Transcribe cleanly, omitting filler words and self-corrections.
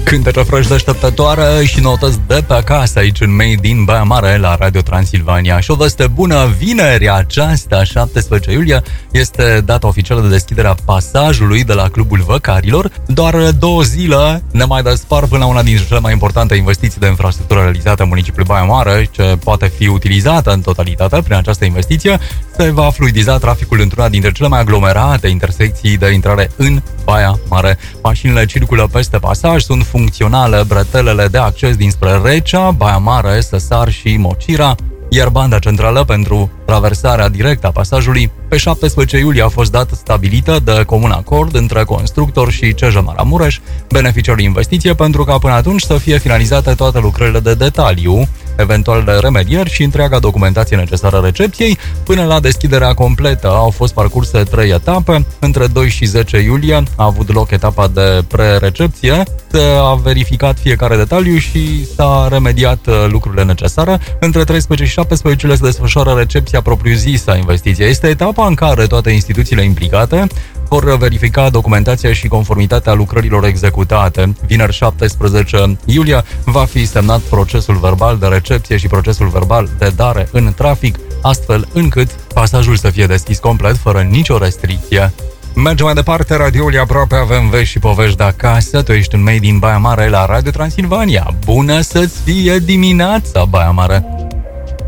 Cântece fresh deșteptătoare și notăți de pe acasă aici în Made in Baia Mare la Radio Transilvania. Și o veste bună, vineri aceasta, 17 iulie, este data oficială de deschidere a pasajului de la Clubul Văcarilor. Doar 2 zile ne mai despart până la una dintre cele mai importante investiții de infrastructură realizată în municipiul Baia Mare, ce poate fi utilizată în totalitate. Prin această investiție se va fluidiza traficul într-una dintre cele mai aglomerate intersecții de intrare în Baia Mare. Mașinile circulă peste pasaj, sunt funcționale bretelele de acces dinspre Recea, Baia Mare, Săsar și Mocira, iar banda centrală pentru traversarea directă a pasajului pe 17 iulie a fost dată stabilită de comun acord între constructor și CJ Maramureș, beneficiarul investiției, pentru ca până atunci să fie finalizate toate lucrările de detaliu, eventualele remedieri și întreaga documentație necesară recepției. Până la deschiderea completă au fost parcurse 3 etape. Între 2 și 10 iulie a avut loc etapa de pre-recepție, a verificat fiecare detaliu și s-a remediat lucrurile necesare. Între 13 și 17 iulie se desfășoară recepția propriu-zisă a investiției. Este etapa în care toate instituțiile implicate vor verifica documentația și conformitatea lucrărilor executate. Vineri 17 iulie va fi semnat procesul verbal de recepție și procesul verbal de dare în trafic, astfel încât pasajul să fie deschis complet, fără nicio restricție. Mergem mai departe, radioul aproape, avem vești și povești de acasă. Tu ești în Made in Baia Mare la Radio Transilvania. Bună să-ți fie dimineața, Baia Mare!